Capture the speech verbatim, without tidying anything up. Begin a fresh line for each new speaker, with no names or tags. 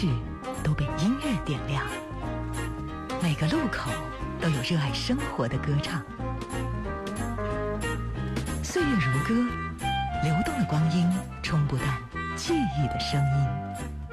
市都被音乐点亮，每个路口都有热爱生活的歌唱。岁月如歌，流动的光阴冲不淡记忆的声音。